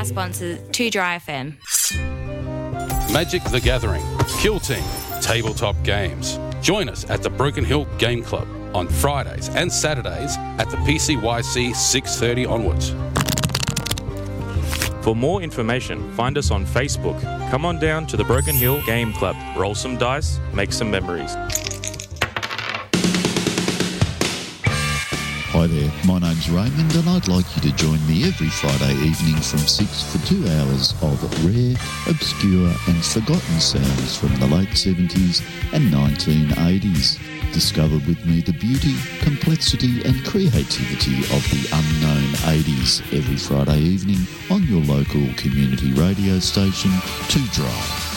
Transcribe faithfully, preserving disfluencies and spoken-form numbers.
our sponsor, two Dry F M. Magic the Gathering, Kill Team, tabletop games. Join us at the Broken Hill Game Club on Fridays and Saturdays at the P C Y C six thirty onwards. For more information, find us on Facebook. Come on down to the Broken Hill Game Club. Roll some dice, make some memories. Hi there, my name's Raymond and I'd like you to join me every Friday evening from six for two hours of rare, obscure and forgotten sounds from the late seventies and nineteen eighties. Discover with me the beauty, complexity and creativity of the unknown eighties every Friday evening on your local community radio station, two Dry.